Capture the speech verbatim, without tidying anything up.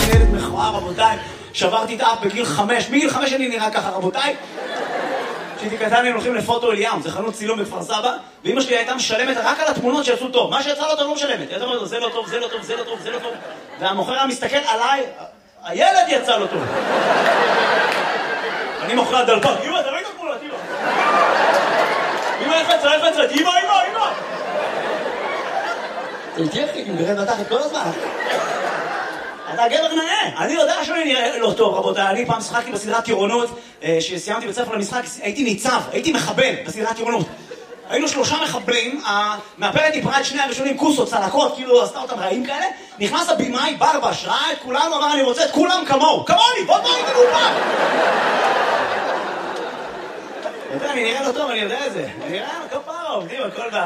ילד מכוער, רבותיי. שברתי את האף בגיל חמש. מגיל חמש אני נראה ככה, רבותיי. כשהייתי קטן הם הולכים לפוטו אליאם, זה חנות צילום בכפר סבא, ואמא שלי הייתה משלמת רק על התמונות שיצאו טוב. מה שיצא לא טוב לא משלמת. היא הייתה אומרת, זה לא טוב, זה לא טוב, זה לא טוב, זה לא טוב. והמוכר היה מסתכל עליי, הילד יצא לו טוב. אני מוכר דלפק, אמא, אתה ראית תמונות, אמא. אמא, איך יצא, איך יצא, אמא, אמא, אמא. תלתי אחי, אני מגרד בתחת כל הזמן. אתה גבר נאה, אני יודע שאני נראה לא טוב, רבותיי. אני פעם שחקתי בסדרת טירונות, שסיימתי בית ספר למשחק, הייתי ניצב, הייתי מחבל בסדרת טירונות. היינו שלושה מחבלים, המאפרת דיברה את שני הראשונים, כוסות, צלקות, כאילו עשתה אותם רעים כאלה. נכנס הבימאי, ברבש, ראה את כולנו, אמר אני רוצה את כולם כמוהו. כמוני, בוא בוא איתנו פעם. אני נראה לא טוב, אני יודע את זה. אני נראה כפרה, עובדים, הכל